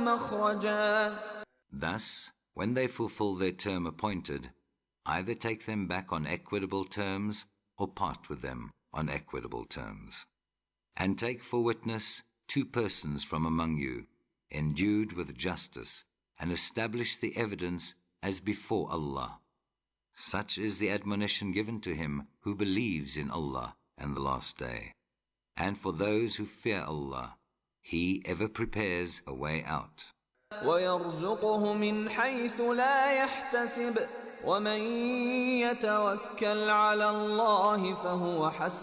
مخرجا. Thus, when they fulfill their term appointed, either take them back on equitable terms or part with them on equitable terms. And take for witness 2 persons from among you, endued with justice, and establish the evidence as before Allah. Such is the admonition given to him who believes in Allah and the last day. And for those who fear Allah, He ever prepares a way out. ويرزقه من حيث لا يحتسب ومن يتوكل على الله فهو حسبه